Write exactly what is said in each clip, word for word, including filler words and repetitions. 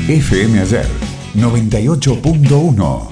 F M Ayer noventa y ocho punto uno.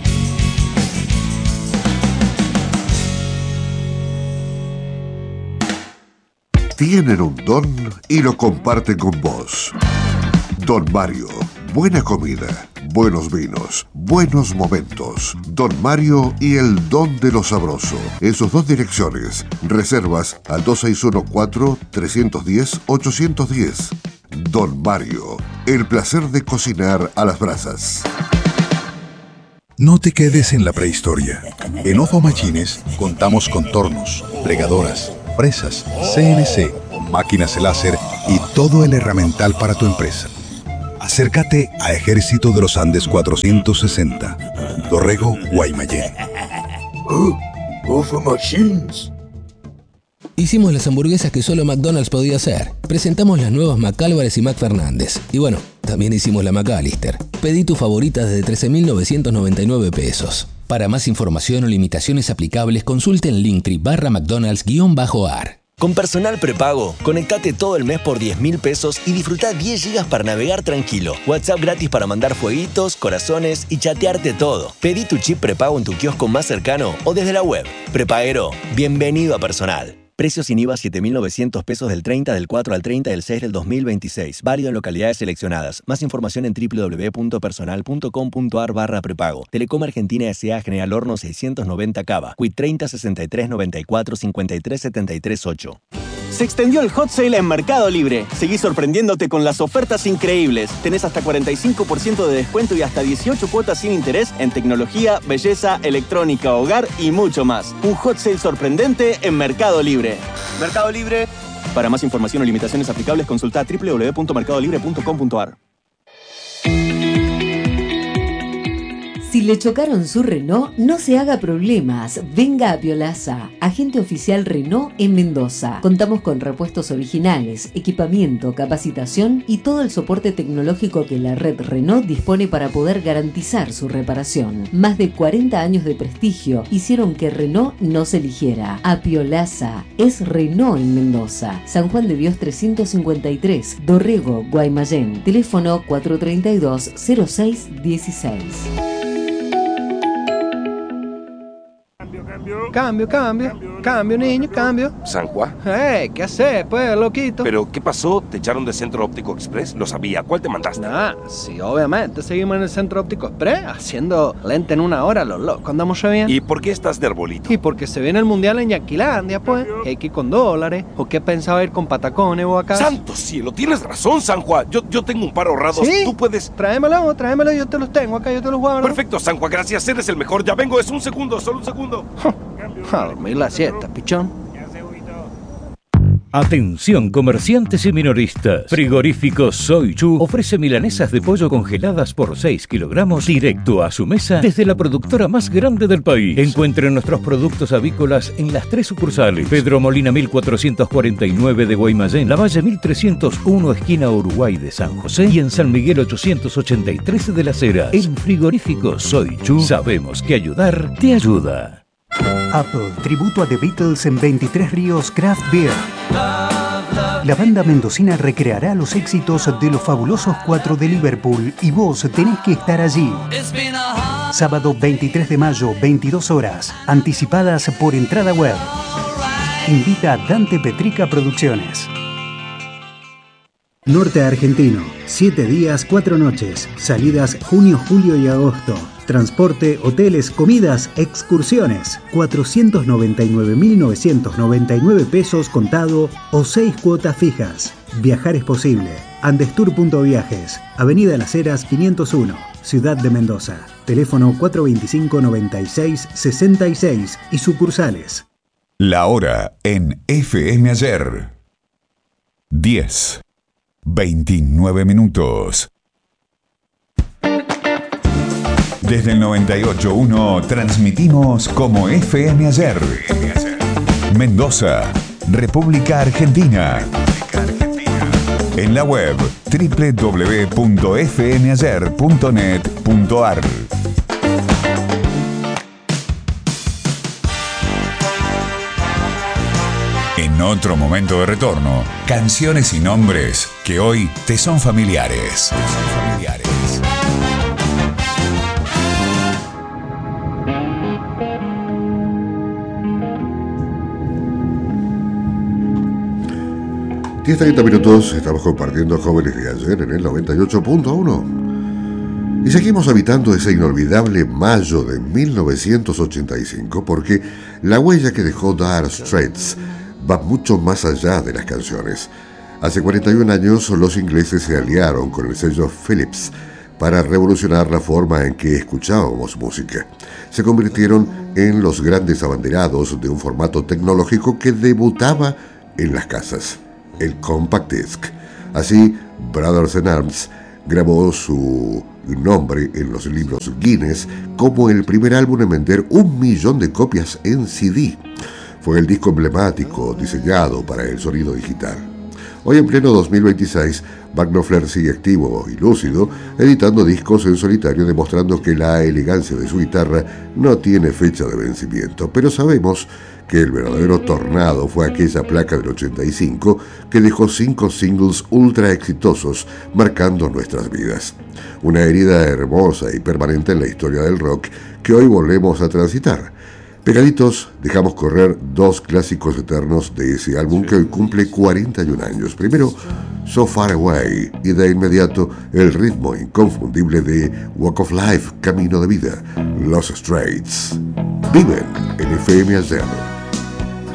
Tienen un don y lo comparten con vos. Don Mario, buena comida, buenos vinos, buenos momentos. Don Mario y el don de lo sabroso. En sus dos direcciones. Reservas al dos seis uno cuatro, tres uno cero, ocho uno cero. Don Mario, el placer de cocinar a las brasas. No te quedes en la prehistoria. En Ojo Machines contamos con tornos, plegadoras, presas, C N C, máquinas láser y todo el herramental para tu empresa. Acércate a Ejército de los Andes cuatrocientos sesenta, Dorrego, Guaymallén. Oh, Ojo Machines. Hicimos las hamburguesas que solo McDonald's podía hacer. Presentamos las nuevas McAlvarez y McFernández. Y bueno, también hicimos la McAllister. Pedí tu favorita desde trece mil novecientos noventa y nueve pesos. Para más información o limitaciones aplicables, consulte en Linktree barra McDonald's guión bajo ar. Con Personal Prepago, conectate todo el mes por diez mil pesos y disfruta diez gigas para navegar tranquilo. WhatsApp gratis para mandar fueguitos, corazones y chatearte todo. Pedí tu chip prepago en tu kiosco más cercano o desde la web. Prepaguero, bienvenido a Personal. Precios sin I V A siete mil novecientos pesos del treinta del cuatro al treinta del seis del dos mil veintiséis. Válido en localidades seleccionadas. Más información en doble u doble u doble u punto personal punto com punto ar barra prepago. Telecom Argentina S A General Horno seiscientos noventa Cava. Quit treinta sesenta y tres noventa y cuatro cincuenta y tres setenta y tres ocho. Se extendió el hot sale en Mercado Libre. Seguí sorprendiéndote con las ofertas increíbles. Tenés hasta cuarenta y cinco por ciento de descuento y hasta dieciocho cuotas sin interés en tecnología, belleza, electrónica, hogar y mucho más. Un hot sale sorprendente en Mercado Libre. Mercado Libre. Para más información o limitaciones aplicables, consulta doble u doble u doble u punto mercado libre punto com punto ar. Si le chocaron su Renault, no se haga problemas. Venga a Piolaza, agente oficial Renault en Mendoza. Contamos con repuestos originales, equipamiento, capacitación y todo el soporte tecnológico que la red Renault dispone para poder garantizar su reparación. Más de cuarenta años de prestigio hicieron que Renault nos eligiera. A Piolaza es Renault en Mendoza. San Juan de Dios trescientos cincuenta y tres, Dorrego, Guaymallén. Teléfono cuatro tres dos, cero seis uno seis. Cambio, cambio, cambio, niño, cambio. San Juan. Hey, ¿qué haces, pues, loquito? ¿Pero qué pasó? ¿Te echaron de Centro Óptico Express? Lo sabía. ¿Cuál te mandaste? Nah, sí, obviamente. Seguimos en el Centro Óptico Express haciendo lente en una hora, los locos. Andamos bien. ¿Y por qué estás de arbolito? Y porque se viene el Mundial en Yaquilandia, pues. Y hay que ir con dólares. ¿O qué pensaba ir con patacones o acá? ¡Santo cielo! Tienes razón, San Juan. Yo, yo tengo un par ahorrados. ¿Sí? Tú puedes... Tráemelo, tráemelo. Yo te los tengo acá, yo te los guardo. Perfecto, San Juan. Gracias. Eres el mejor. Ya vengo. Es un segundo. Solo un segundo. A dormir la siesta, pichón. Atención comerciantes y minoristas. Frigorífico Soy Chu ofrece milanesas de pollo congeladas por seis kilogramos directo a su mesa desde la productora más grande del país. Encuentren nuestros productos avícolas en las tres sucursales. Pedro Molina mil cuatrocientos cuarenta y nueve de Guaymallén, Lavalle mil trescientos uno esquina Uruguay de San José y en San Miguel ochocientos ochenta y tres de Las Heras. En Frigorífico Soy Chu sabemos que ayudar te ayuda. Apple, tributo a The Beatles en veintitrés Ríos Craft Beer. La banda mendocina recreará los éxitos de los fabulosos cuatro de Liverpool y vos tenés que estar allí. Sábado veintitrés de mayo, veintidós horas, anticipadas por entrada web. Invita a Dante Petrica Producciones. Norte Argentino, siete días, cuatro noches, salidas junio, julio y agosto. Transporte, hoteles, comidas, excursiones. cuatrocientos noventa y nueve mil novecientos noventa y nueve pesos contado o seis cuotas fijas. Viajar es posible. Andestour punto viajes, Avenida Las Heras quinientos uno, Ciudad de Mendoza. Teléfono cuatro dos cinco, noventa y seis, sesenta y seis y sucursales. La hora en F M Ayer. diez. veintinueve minutos. Desde el noventa y ocho punto uno transmitimos como F M Ayer. Mendoza, República Argentina. En la web doble u doble u doble u punto f m ayer punto net punto ar. En otro momento de retorno, canciones y nombres que hoy te son familiares. Te son familiares. diez treinta minutos, estamos compartiendo Jóvenes de Ayer en el noventa y ocho punto uno. Y seguimos habitando ese inolvidable mayo de mil novecientos ochenta y cinco porque la huella que dejó Dire Straits va mucho más allá de las canciones. Hace cuarenta y un años los ingleses se aliaron con el sello Philips para revolucionar la forma en que escuchábamos música. Se convirtieron en los grandes abanderados de un formato tecnológico que debutaba en las casas, el Compact Disc. Así, Brothers in Arms grabó su nombre en los libros Guinness como el primer álbum en vender un millón de copias en C D. Fue el disco emblemático diseñado para el sonido digital. Hoy, en pleno dos mil veintiséis, Mark Knopfler sigue activo y lúcido, editando discos en solitario, demostrando que la elegancia de su guitarra no tiene fecha de vencimiento. Pero sabemos que el verdadero tornado fue aquella placa del ochenta y cinco que dejó cinco singles ultra exitosos, marcando nuestras vidas. Una herida hermosa y permanente en la historia del rock que hoy volvemos a transitar. Pegaditos, dejamos correr dos clásicos eternos de ese álbum que hoy cumple cuarenta y un años. Primero, So Far Away, y de inmediato el ritmo inconfundible de Walk of Life, Camino de Vida, Los Straits. Viven en F M Ayer.